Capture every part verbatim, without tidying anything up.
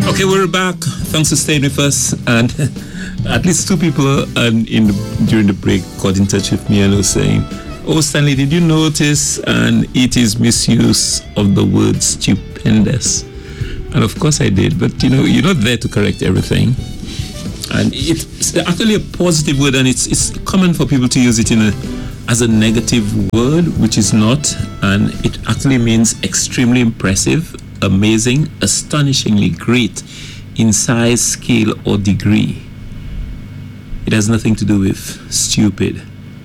Okay, we're back. Thanks for staying with us. And at least two people um, in the, during the break got in touch with me and were saying, "Oh, Stanley, did you notice?" And it is misuse of the word stupendous. And of course I did. But you know, you're not there to correct everything. And it's actually a positive word, and it's it's common for people to use it in a as a negative word, which is not. And it actually means extremely impressive, amazing, astonishingly great in size, scale, or degree. It has nothing to do with stupid.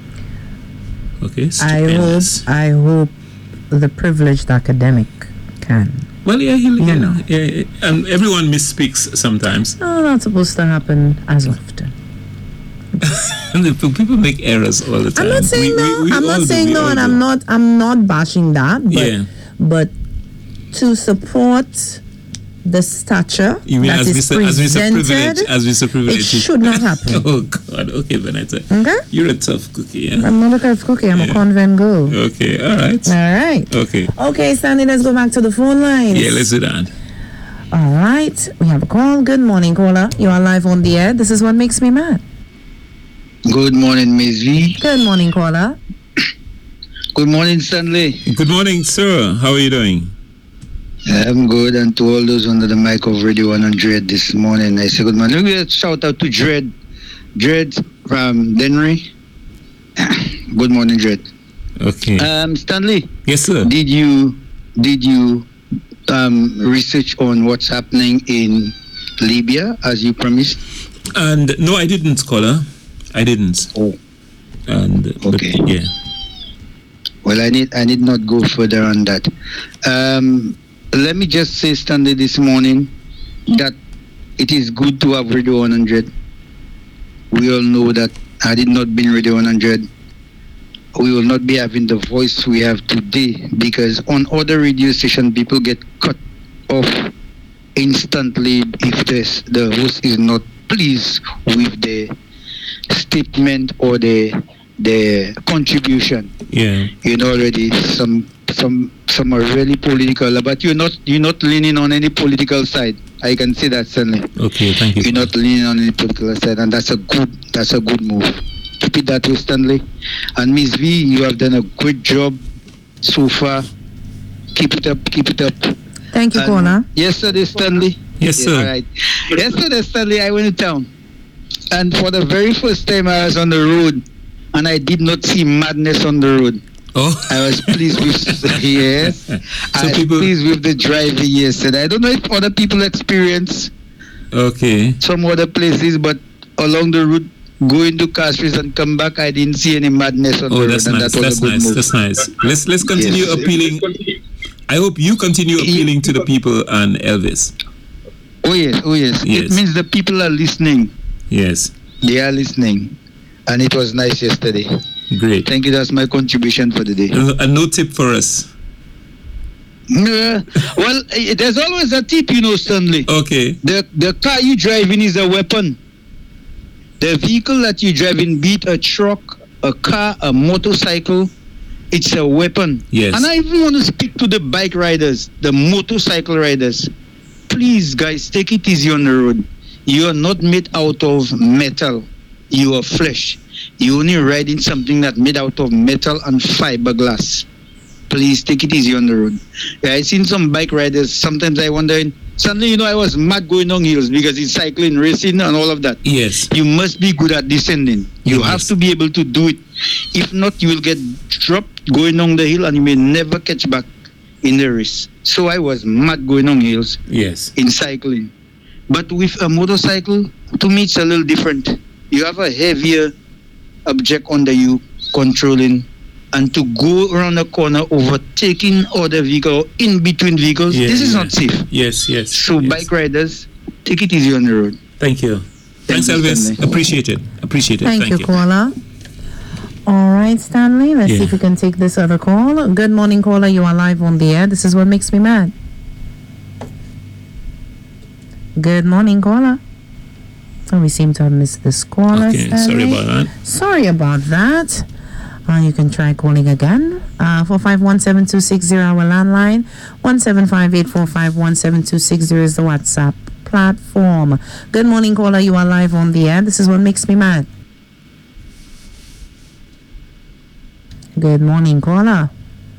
Okay, I hope I hope the privileged academic can. Well, yeah, he'll, you know, yeah, yeah, and everyone misspeaks sometimes. No, not supposed to happen as often. People make errors all the time. I'm not saying we, no. we, we I'm not do, saying no, and do. I'm not. I'm not bashing that. But, yeah. But to support the stature you mean that as is Mister as Mister presented, Privilege, as Mister Privilege, it should not happen. Oh God. Okay, Vanessa. Okay. You're a tough cookie. Yeah? I'm not a tough cookie. I'm yeah. a convent girl. Okay. All right. All right. Okay. Okay, Stanley. Let's go back to the phone lines. Yeah, let's do that. All right. We have a call. Good morning, caller. You are live on the air. This is what makes me mad. Good morning, Miz V. Good morning, caller. Good morning, Stanley. Good morning, sir. How are you doing? I'm good, and to all those under the mic of Radio one hundred this morning, I say good morning. Let me shout out to Dread, Dread from Denry. Good morning, Dread. Okay. Um, Stanley. Yes, sir. Did you did you um research on what's happening in Libya as you promised? And no, I didn't, caller. I didn't. Oh. And okay. But, yeah. Well, I need I need not go further on that. Um, let me just say, Stanley, this morning that it is good to have Radio one hundred. We all know that had it not been Radio one hundred, we will not be having the voice we have today, because on other radio stations, people get cut off instantly if this, the host is not pleased with the statement or the the contribution. Yeah. You know already some some some are really political, but you're not you're not leaning on any political side. I can see that, Stanley. Okay, thank you. You're not leaning on any political side, and that's a good that's a good move. Keep it that way, Stanley. And Miss V, you have done a great job so far. Keep it up, keep it up. Thank you, and caller. Yesterday, Stanley. Yes, sir. Yeah, all right. Yesterday, Stanley, I went to town, and for the very first time I was on the road, and I did not see madness on the road. Oh, I was pleased with yes. So I was people... pleased with the driving yesterday. I don't know if other people experience okay some other places, but along the route, going to Castries and come back, I didn't see any madness on oh, the road. that's And nice. that was That's a good nice. move. That's nice. Let's let's continue Yes. appealing. I hope you continue appealing to the people and Elvis. Oh yes, oh yes. Yes. It means the people are listening. Yes. They are listening, and it was nice yesterday. Great. Thank you. That's my contribution for the day. A, a no tip for us. Uh, well, eh, there's always a tip, you know, Stanley. Okay. The the car you driving is a weapon. The vehicle that you driving, be it a truck, a car, a motorcycle, it's a weapon. Yes. And I even want to speak to the bike riders, the motorcycle riders. Please, guys, take it easy on the road. You are not made out of metal. You are flesh. You only riding something that made out of metal and fiberglass. Please take it easy on the road. Yeah, I seen some bike riders. Sometimes I wonder. Suddenly, you know, I was mad going down hills because it's cycling, racing, and all of that. Yes. You must be good at descending. You Yes. have to be able to do it. If not, you will get dropped going down the hill, and you may never catch back in the race. So I was mad going down hills. Yes. In cycling. But with a motorcycle, to me, it's a little different. You have a heavier object under you controlling, and to go around the corner overtaking other vehicle in between vehicles, Yeah, this is yeah. not safe. Yes, yes. So yes. bike riders, take it easy on the road. Thank you. Thank Thanks, you, Elvis. Stanley. Appreciate it. Appreciate it. Thank, Thank you, caller. All right, Stanley. Let's Yeah. see if we can take this other call. Good morning, caller. You are live on the air. This is what makes me mad. Good morning, caller. Oh, we seem to have missed this caller. Okay, Stanley. sorry about that. Sorry about that. Uh, you can try calling again. Uh, four five one seven two six zero our landline. one seven five eight four five one seven two six zero is the WhatsApp platform. Good morning, caller. You are live on the air. This is what makes me mad. Good morning, caller.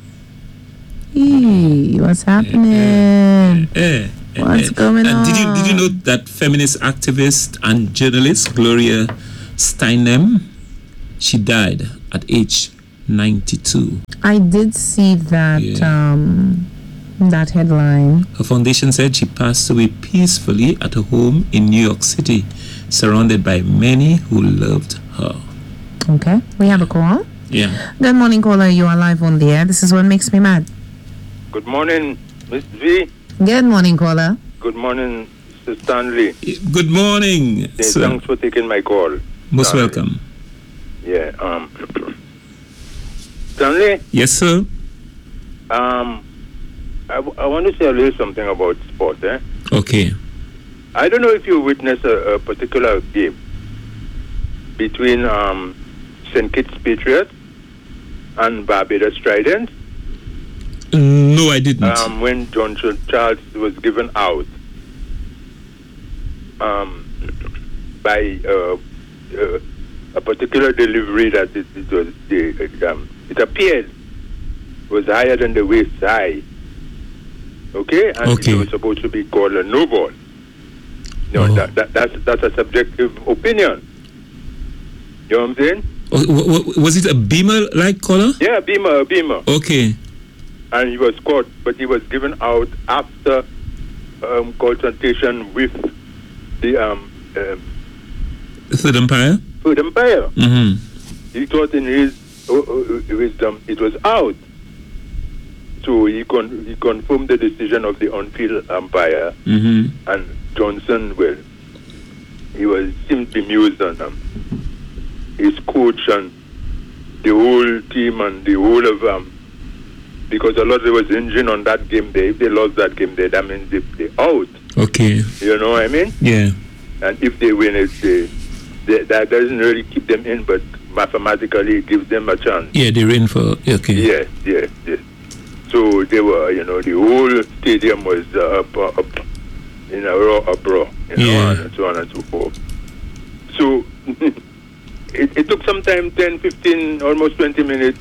Eee, what's happening? Eh, eh, eh, What's eh. going And on? Did you did you know that feminist activist and journalist Gloria Steinem, she died at age ninety-two. I did see that Yeah. um, that headline. Her foundation said she passed away peacefully at her home in New York City, surrounded by many who loved her. Okay, we have a call. Yeah. Good morning, caller. You are live on the air. This is what makes me mad. Good morning, Miss V. Good morning, caller. Good morning, Mister Stanley. Good morning, Yeah, sir. thanks for taking my call. Most Stanley. welcome. Yeah. Um. Stanley. Yes, sir. Um. I, w- I want to say a little something about sport. Eh. Okay. I don't know if you witnessed a, a particular game between um Saint Kitts Patriots and Barbados Tridents. No, I didn't. Um, when Johnson Charles was given out um, by uh, uh, a particular delivery that it, it was the, um, it appeared was higher than the waist high. Okay, and Okay. it was supposed to be called a no ball. No, Oh. that, that that's that's a subjective opinion. You know what I'm saying? Oh, wa- wa- was it a Beamer-like color? Yeah, Beamer, Beamer. Okay. And he was caught, but he was given out after um, consultation with the um, um, Third umpire? food umpire. Mm-hmm. He thought in his uh, uh, wisdom it was out, so he con- he confirmed the decision of the on-field umpire. Mm-hmm. And Johnson, well, he was seemed bemused on um, his coach and the whole team and the whole of um. Because a lot of was injured on that game day. If they lost that game day, that means they they out. Okay. You know what I mean? Yeah. And if they win it, they, they, that doesn't really keep them in, but mathematically it gives them a chance. Yeah, they're in for... Okay. Yes, yes, yes. So they were, you know, the whole stadium was uh, up, uh, up in a raw uproar, you know, Yeah. and so on and so forth. So it, it took some time, ten, fifteen, almost twenty minutes.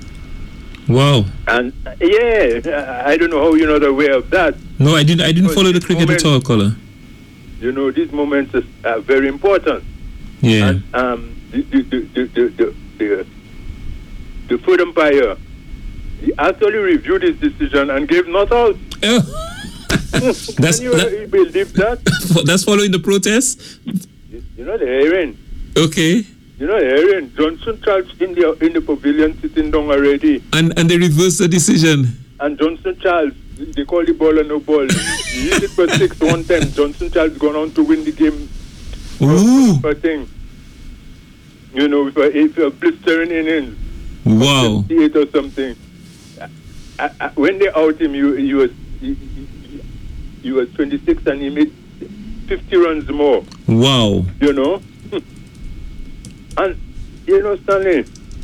Wow. And uh, yeah, I don't know how you're not aware of that. No, I didn't I didn't But follow the this cricket at moment- all, caller. You know, these moments are, are very important. Yeah. And um, the, the, the, the, the, the, the food umpire, he actually reviewed his decision and gave not out. Oh. That's Can you that, believe that? that's following the protest? You, you know the hearing. Okay. You know the hearing. Johnson Charles in the in the pavilion sitting down already, And and they reversed the decision. and Johnson Charles, they call the ball a no ball. He hit it for six one time. Johnson Charles gone on to win the game. Ooh. For thing. You know, with a, with a blistering innings. Wow. fifty-eight or something. I, I, when they out him, you he was he, he, he was twenty-six and he made fifty runs more. Wow. You know, and you know, Stanley,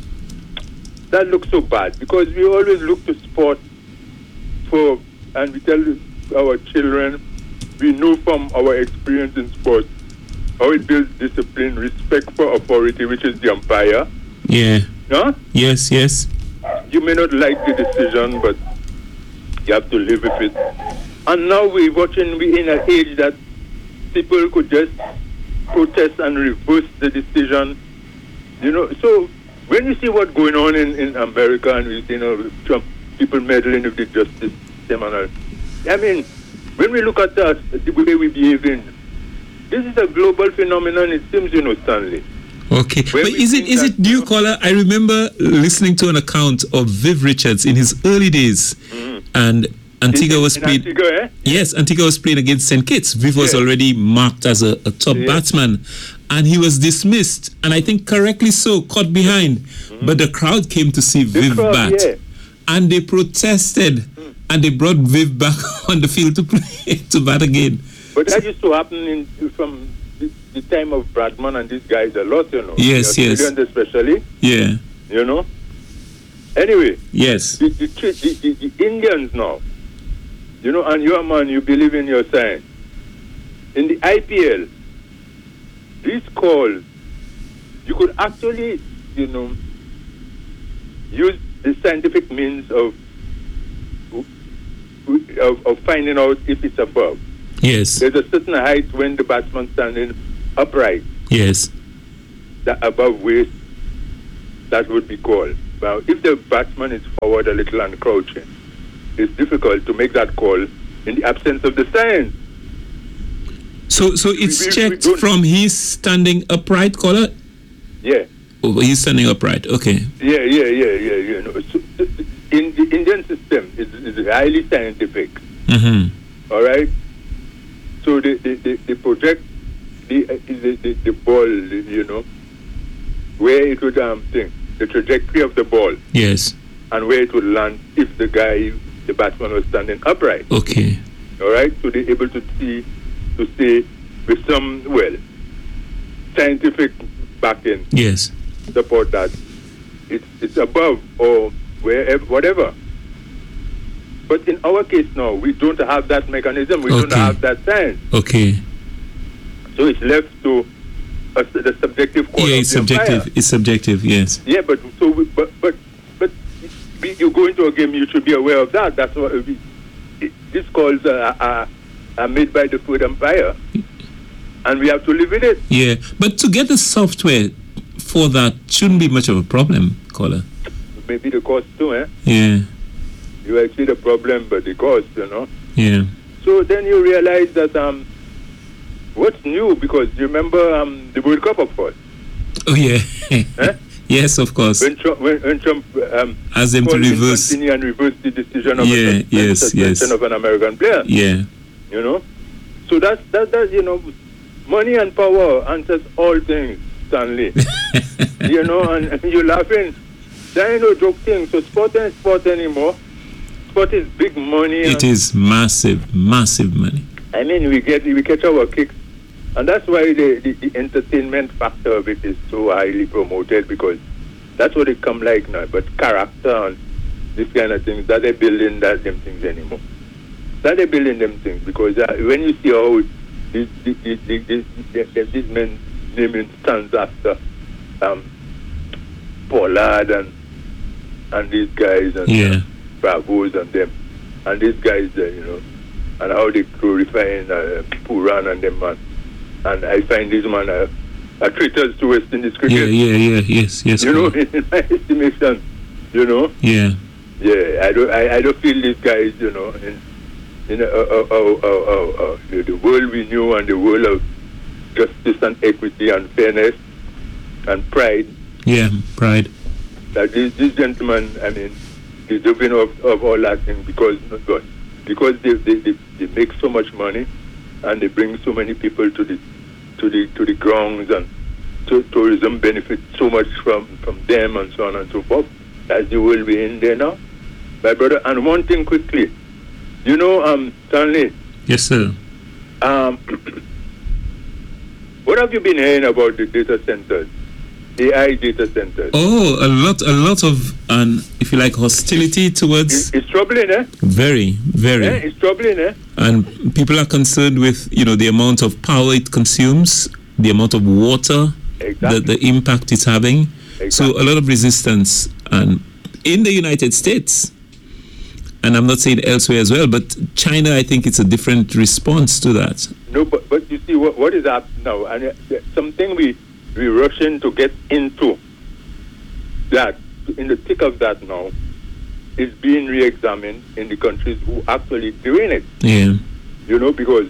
that looks so bad because we always look to sport for, and we tell our children, we know from our experience in sport how it builds discipline, respect for authority, which is the umpire. Yeah. Huh? Yes, yes. You may not like the decision, but you have to live with it. And now we're watching, we're in an age that people could just protest and reverse the decision. You know, so when you see what's going on in, in America and we see, you know, Trump, people meddling with the justice system and all, I mean, when we look at us, the way we behave in, this is a global phenomenon, it seems, you know, Stanley. Okay. When But we is it think is that, it new, you know- caller? I remember listening to an account of Viv Richards in his early days, Mhm. and Antigua In- was in playing. Antigua, eh? Yes, Antigua was playing against Saint Kitts. Viv was Yeah. already marked as a, a top Yeah. batsman, and he was dismissed, and I think correctly so, caught behind. But the crowd came to see The Viv crowd, bat, yeah. and they protested, and they brought Viv back on the field to play to bat again. But that used to happen in from the, the time of Bradman and these guys a lot, you know. Yes, the yes. Australians especially, Yeah. you know. Anyway, Yes. the, the, the, the, the Indians now, you know, and you're a man, you believe in your science. in the I P L, these calls, you could actually, you know, use the scientific means of of, of finding out if it's above. Yes. There's a certain height when the batsman standing upright. Yes. That above waist, that would be called. Now, if the batsman is forward a little and crouching, it's difficult to make that call in the absence of the science. So, so it's we, we, checked we from his standing upright, caller? Yeah. Oh, he's standing upright. Okay. Yeah, yeah, yeah, yeah. You know, so, in the Indian system, it's, it's highly scientific. Mm-hmm. All right. So they they, they, they project the, uh, the, the the ball, you know, where it would um thing, the trajectory of the ball. Yes. And where it would land if the guy, the batsman, was standing upright. Okay. All right. So they're able to see, to say with some well scientific backing. Yes. Support that it's it's above or wherever, whatever. But in our case now, we don't have that mechanism. We Okay. don't have that science. Okay. So it's left to uh, the subjective call. Yeah, of it's the subjective. umpire. It's subjective. Yes. Yeah, but so we, but but but we, you go into a game, you should be aware of that. That's what we, it, these calls are, are are made by the food umpire, and we have to live with it. Yeah, but to get the software for that shouldn't be much of a problem, caller. Maybe the cost too, eh? Yeah. You actually the problem, but the cost, you know. Yeah. So then you realize that um, what's new, because you remember um, the World Cup, of course. Oh yeah. Eh? Yes, of course. When Trump, when, when Trump um, Ask them to called in reverse. continue and reverse the decision of Yeah, a sus- yes, suspension yes. of an American player. Yeah. You know, so that's that that you know, money and power answers all things, Stanley. You know, and, and you're laughing. There ain't no joke thing. So sport ain't sport anymore. Sport is big money. It is massive, massive money. I mean, we get we catch our kicks, and that's why the, the, the entertainment factor of it is so highly promoted, because that's what it come like now. But character and this kind of things, that they building that them things anymore. That they building them things, because uh, when you see how these these these, these, these, these men naming stands after um, Pollard and and these guys and Yeah. uh, Bravos and them, and these guys, uh, you know, and how they glorifying uh, Puran and them, man. And I find these man are, are traitors to West Indies cricket. Yeah, yeah, yeah, yes, yes. You know, caller. in my estimation, you know. Yeah. Yeah, I don't, I, I don't feel these guys, you know, in, in uh, uh, uh, uh, uh, uh, the, the world we knew, and the world of justice and equity and fairness and pride. Yeah, pride. That these, these gentlemen, I mean, deserving of, of all that thing, because because they, they, they, they make so much money, and they bring so many people to the to the to the grounds, and to, tourism benefits so much from, from them, and so on and so forth. That's the world we're in there now, my brother. And one thing quickly, you know, um, Stanley. Yes, sir. Um, what have you been hearing about the data centers? A I data centers. Oh, a lot, a lot of, um, if you like, hostility towards. It's, it's troubling, eh? Very, very. eh? It's troubling, eh? And people are concerned with, you know, the amount of power it consumes, the amount of water, Exactly. the, the impact it's having. Exactly. So a lot of resistance, and in the United States, and I'm not saying elsewhere as well, but China, I think it's a different response to that. No, but, but you see what what is happening now, and uh, something we we rushing to get into that, in the thick of that now, is being re-examined in the countries who actually doing it. Yeah. You know, because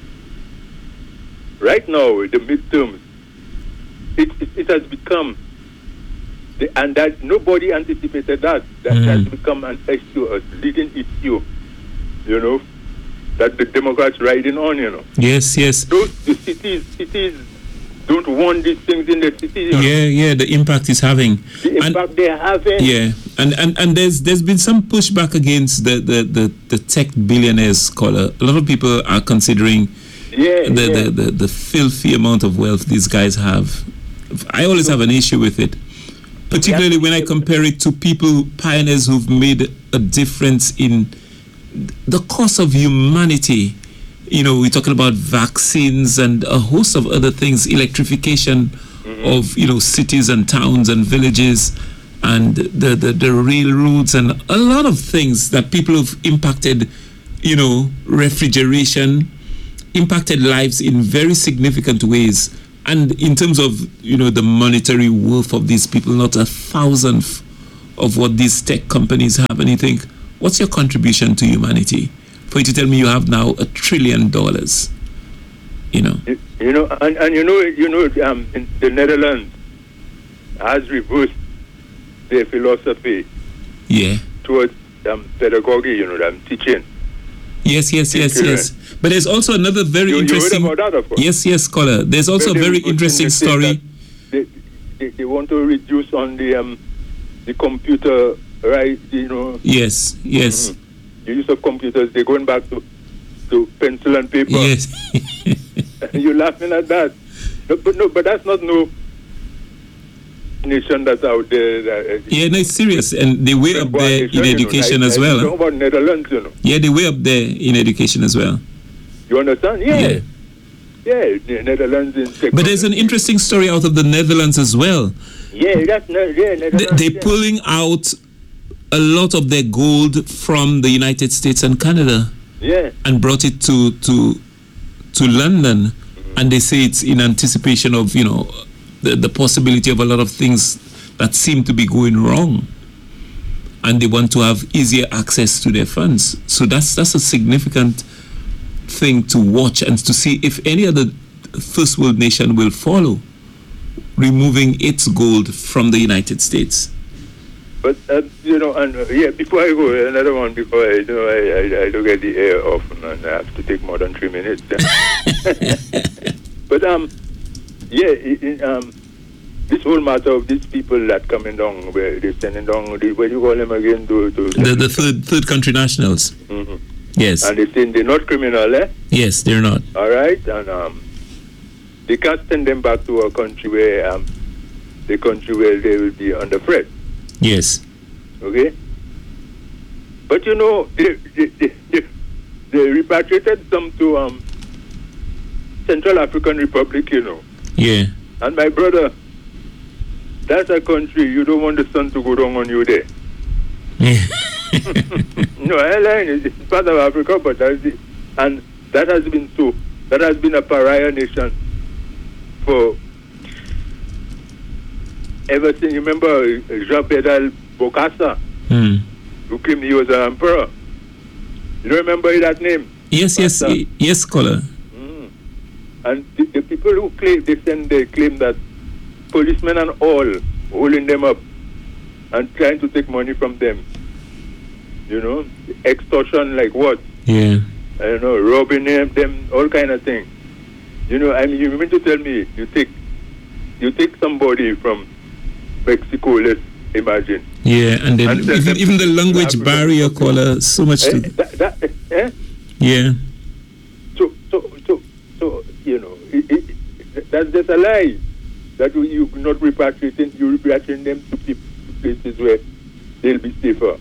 right now the midterms, it it, it has become, the, and that nobody anticipated that that Mm. has become an issue, a leading issue. You know, that the Democrats riding on. You know. Yes, yes. Those the cities cities don't want these things in the cities. You know? Yeah, yeah, the impact it's having. The And- impact they're having. Yeah, and, and, and there's there's been some pushback against the, the, the, the tech billionaires, caller. A lot of people are considering Yeah, the, yeah. the, the, the filthy amount of wealth these guys have. I always have an issue with it, particularly when I compare it to people, pioneers who've made a difference in the course of humanity. you know, we're talking about vaccines and a host of other things, electrification mm-hmm. of, you know, cities and towns and villages, and the, the, the railroads and a lot of things that people have impacted, you know, refrigeration, impacted lives in very significant ways. And in terms of, you know, the monetary worth of these people, not a thousandth of what these tech companies have. And you think, what's your contribution to humanity? For you to tell me you have now a trillion dollars, you know. You, you know, and, and you know, you know, um, in the Netherlands has reversed their philosophy yeah. towards um, pedagogy, you know, um, teaching. Yes, yes, yes, children. yes. But there's also another very you, interesting... You heard about that, of course. Yes, yes, scholar. There's also a very interesting story. They, they, they want to reduce on the um, the computer, right, you know. Yes, yes. Mm-hmm. The use of computers, they're going back to, to pencil and paper. Yes. You're laughing at that. No, but no, but that's not no nation that's out there. That, uh, yeah, no, it's serious. And they way up there in education know, as I, well. I talk about Netherlands, you know. Yeah, they way up there in education as well. You understand? Yeah. Yeah. Yeah, the Netherlands in technology. But there's an interesting story out of the Netherlands as well. Yeah, that's yeah, Netherlands. They, they're yeah. pulling out a lot of their gold from the United States and Canada. Yeah. And brought it to to to London. Mm-hmm. And they say it's in anticipation of, you know, the, the possibility of a lot of things that seem to be going wrong. And they want to have easier access to their funds. So that's that's a significant thing to watch and to see if any other first world nation will follow, removing its gold from the United States. But uh, you know, and uh, yeah, before I go, another one before I, you know, I, I, I don't get the air off and I have to take more than three minutes. But um, yeah, it, it, um, this whole matter of these people that coming down, where they're sending down, the, what you call them again, to, to the the third third country nationals. Mm-hmm. Yes. And they saying they're not criminal, eh? Yes, they're not. All right, and um, they can't send them back to a country where um, the country where they will be under threat. Yes. Okay. But you know, they they, they, they, they repatriated some to um, Central African Republic, you know. Yeah. And my brother, that's a country you don't want the sun to go down on you there. Yeah. No, airline is it's part of Africa, but that's it. And that has been so. That has been a pariah nation for ever since. You remember Jean-Pierre Bokassa, mm. who claimed he was an emperor. You don't remember that name? Yes, yes, y- yes, scholar. Mm. And the, the people who claim, they send, they claim that policemen and all holding them up and trying to take money from them. You know, extortion like what? Yeah. I don't know, robbing them, them, all kind of things. You know, I mean, you mean to tell me you take, you take somebody from Mexico, let's imagine. Yeah, and then and even, even the language barrier, caller, so much to... Eh, that, that, eh? Yeah. So, so, so, so, you know, it, it, that's just a lie. That you, you're not repatriating, you're repatriating them to people, places where they'll be safer.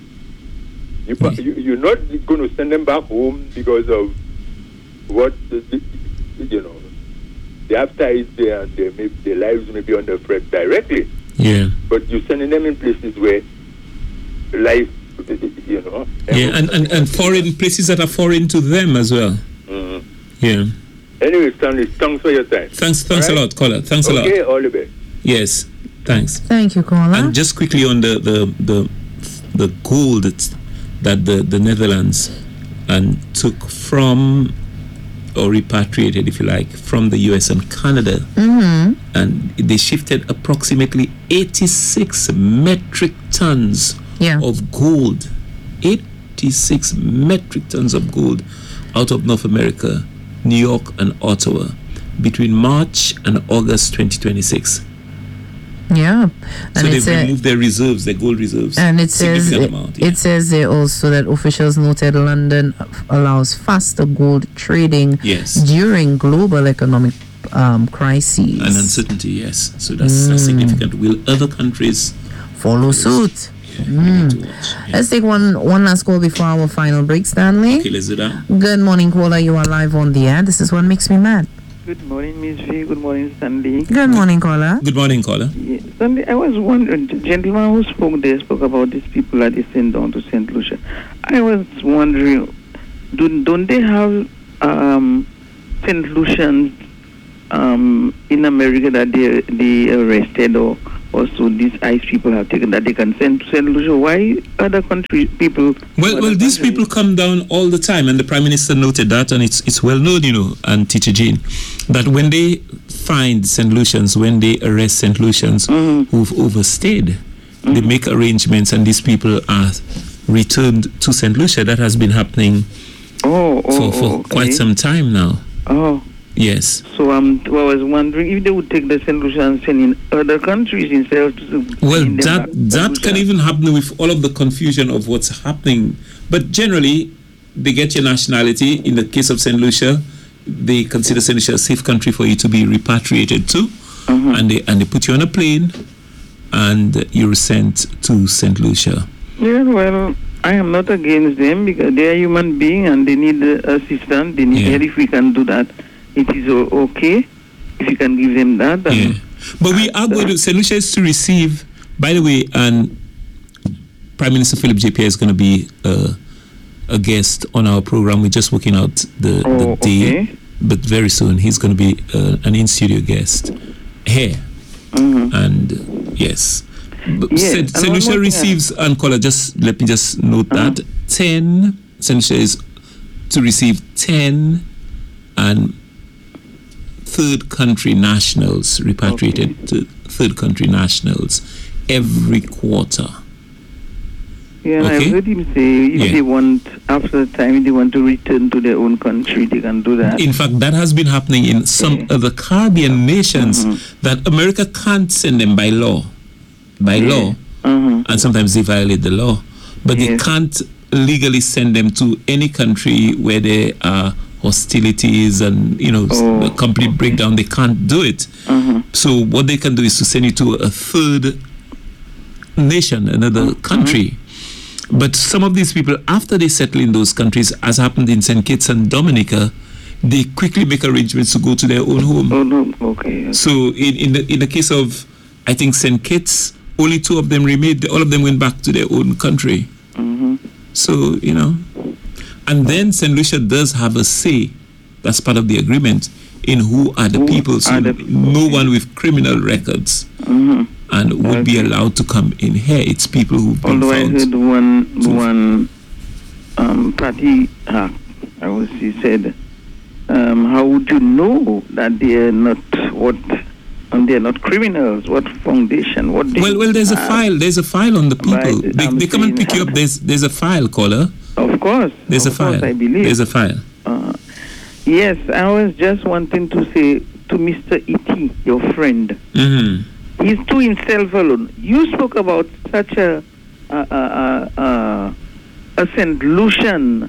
You, you, you're not going to send them back home because of what, the, the, you know, they have ties there and they may, their lives may be under threat directly. Yeah. But you're sending them in places where life, you know. Yeah, and, and, and foreign places that are foreign to them as well. Mm-hmm. Yeah. Anyway, Stanley, thanks for your time. Thanks, thanks all a right? lot, caller. Thanks okay, a lot. Okay, all the best. Yes, thanks. Thank you, caller. And just quickly on the the the, the gold that, that the, the Netherlands and took from, or repatriated, if you like, from the U S and Canada. Mm-hmm. And they shifted approximately eighty-six metric tons yeah. of gold. eighty-six metric tons of gold out of North America, New York and Ottawa between March and August twenty twenty-six. Yeah. And so they've a, removed their reserves, their gold reserves. And it says it, amount, yeah. it says there also that officials noted London allows faster gold trading yes. during global economic um, crises. And uncertainty, yes. So that's, mm. that's significant. Will other countries follow suit? Mm. Let's take one one last call before our final break, Stanley. Okay, let's do that. Good morning, caller. You are live on the air. This is what makes me mad. Good morning, Miss V. Good morning, Sandy. Good morning, caller. Good morning, caller. Yeah, Sandy, I was wondering, the gentleman who spoke there spoke about these people that they sent down to Saint Lucia. I was wondering, do, don't they have um, Saint Lucians um, in America that they they arrested or also these ICE people have taken that they can send to Saint Lucia? Why other country people? Well, well, these countries? people come down all the time, and the Prime Minister noted that, and it's it's well known, you know, and Teacher Jean, that when they find Saint Lucians, when they arrest Saint Lucians Mm-hmm. who've overstayed, Mm-hmm. they make arrangements, and these people are returned to Saint Lucia. That has been happening Oh, oh, for, for oh, okay. quite some time now. Oh. Yes. So um, well, I was wondering if they would take the Saint Lucia and send in other countries instead of to Well, send them that back to that Lucia. can even happen with all of the confusion of what's happening. But generally, they get your nationality. In the case of Saint Lucia, they consider Saint Lucia a safe country for you to be repatriated to, Mhm. and they and they put you on a plane, and you're sent to Saint Lucia. Yeah, well, I am not against them because they are human beings and they need uh, assistance. They need Yeah. help. If we can do that, it is o- okay. If you can give them that, then Yeah, but we are going to Saint Lucia is to receive. By the way, and Prime Minister Philip J. Pierre is going to be uh, a guest on our program. We're just working out the, Oh, the day, okay. but very soon he's going to be uh, an in-studio guest here. Mhm. And yes, But Yes, Saint and Saint one Lucia more thing I- receives, and caller, just let me just note Uh-huh. that ten Saint Lucia is to receive ten and third country nationals repatriated to third country nationals every quarter. yeah, and Okay. I've heard him say if Yeah. they want, after the time, they want to return to their own country, they can do that. In fact, that has been happening in some Yeah. other Caribbean nations Mhm. that America can't send them by law. By Yeah. law. Mhm. And sometimes they violate the law, but they Yes. can't legally send them to any country where there are hostilities and, you know, Oh, a complete okay. breakdown. They can't do it. Mhm. So what they can do is to send you to a third nation, another country. But some of these people, after they settle in those countries, as happened in Saint Kitts and Dominica, they quickly make arrangements to go to their own home. Oh no, okay. So in, in the in the case of, I think, Saint Kitts, only two of them remained. All of them went back to their own country. Mhm. So, you know, and then Saint Lucia does have a say. That's part of the agreement in who are the Who people. So are the people, no okay. one with criminal records Mhm. and would be Okay. allowed to come in here. It's people who've been Although I found. heard one to- one um, party, uh, I was he said, um, how would you know that they are not what, and they are not criminals? What foundation? What? They Well, well, there's a have? file. There's a file on the people. But They, I'm they come and saying- pick you up. There's there's a file, caller. Of course, There's of a file. Course, I believe. There's a file. Uh, yes, I was just wanting to say to Mister E T, your friend. hmm He's to himself alone. You spoke about such a a a, a, a Saint Lucian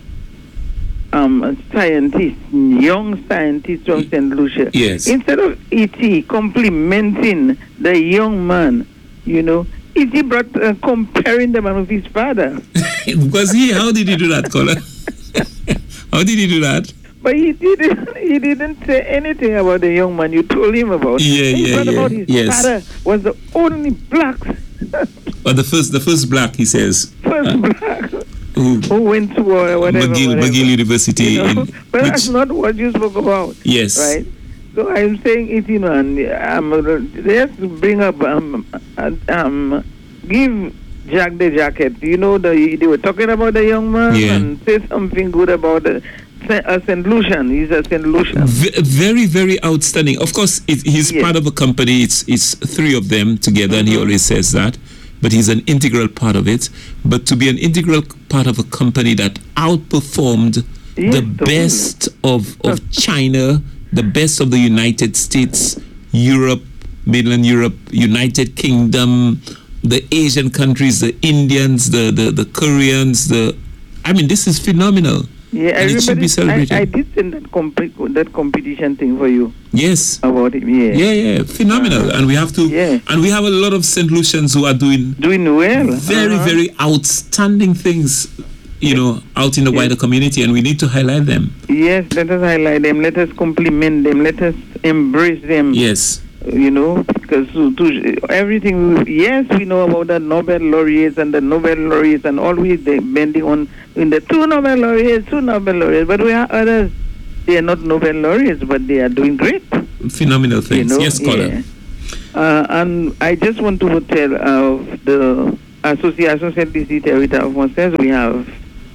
um, scientist, young scientist from Saint Lucia. Yes. Instead of E T complimenting the young man, you know, E T brought uh, comparing the man with his father. Because he, how did he do that, caller? How did he do that? But he didn't. He didn't say anything about the young man you told him about. Yeah, he yeah, brought yeah. about his Yes. father was the only black, Or the first, the first black, he says, first uh, black who who went to uh, whatever. McGill, whatever. McGill University. You know? in, But that's which, not what you spoke about, yes. right? So I'm saying it, you know, and um, let's bring up um, uh, um, give Jack the jacket. You know, the, they were talking about the young man Yeah. and say something good about the. A Saint Lucian. He's a Saint Lucian. V- very, very outstanding. Of course, it, he's Yes. part of a company. It's it's three of them together, and he Mhm. always says that. But he's an integral part of it. But to be an integral part of a company that outperformed Yes, the totally. best of, of China, the best of the United States, Europe, mainland Europe, United Kingdom, the Asian countries, the Indians, the, the, the Koreans, the I mean, this is phenomenal. Yeah, I and it should remember be this- celebrated. I, I did send that, comp- that competition thing for you Yes. about him. Yeah. Yeah, yeah, phenomenal. And we have to, Yeah. and we have a lot of Saint Lucians who are doing Doing well. very, Uh-huh. very outstanding things, you know, out in the wider community, and we need to highlight them. Yes, let us highlight them. Let us compliment them. Let us embrace them. Yes. You know, because to, to, everything, we, yes, we know about the Nobel laureates and the Nobel laureates and always they bending on in the two Nobel laureates, two Nobel laureates, but we have others. They are not Nobel laureates, but they are doing great. Phenomenal things. You know? Yes, caller. Yeah. Uh, and I just want to tell of the Association Saint-Lucie Territoire Française, we have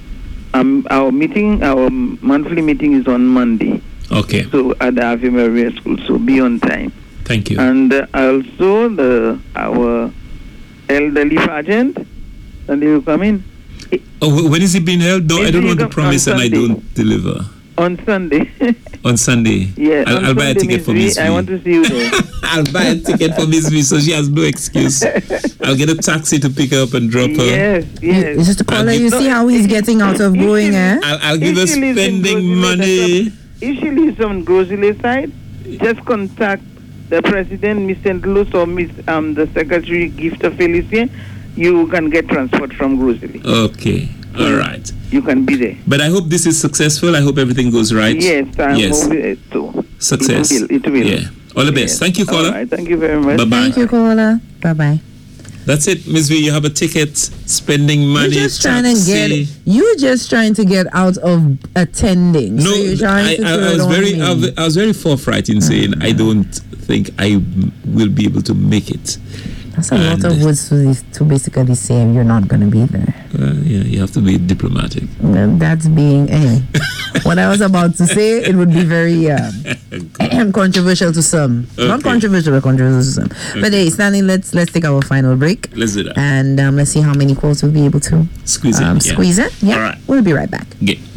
um, our meeting, our monthly meeting is on Monday. Okay. So at the Ave Maria School, so be on time. Thank you. And uh, also the our elderly pageant, and they will come in Oh, wh- when is it being held? No, I It's don't being want to on promise and I Sunday. don't deliver. on Sunday. On Sunday. yeah, I'll, on I'll buy a Sunday, ticket Miss for V, Miss V. I want to see you there. I'll buy a ticket for Miss V, so she has no excuse. I'll get a taxi to pick her up and drop her. yes, yes. It's just a caller. give- You see how he's getting out of going, eh? I'll, I'll give her If she lives in spending Grosile, money. that's a- If she lives on Grosile side, just contact the president, Miss Saint Louis, or Miss um the secretary, Gifter Felicien. You can get transport from Grosile. Okay. All right. You can be there. But I hope this is successful. I hope everything goes right. Yes, I'm Yes. over it too. Success. It will. It will. Yeah. All the best. Yes. Thank you, caller. All right, thank you very much. Bye-bye. Thank you, caller. Bye bye. That's it, Miss V. You have a ticket, spending money. You're just trying to taxi. get. You're just trying to get out of attending. No, so you're trying I, to I, throw I it was on very, me. I was, I was very forthright in saying I don't think I m- will be able to make it. That's a lot of and- words to, to basically say you're not going to be there. Uh, yeah, you have to be diplomatic. Well, that's being anyway. What I was about to say, it would be very um, controversial to some. Not Okay. controversial, but controversial to some. But hey, Stanley, let's let's take our final break, Let's do that. and um, let's see how many calls we'll be able to Squeeze it. um, yeah. squeeze it. Yeah, All right. we'll be right back. Okay.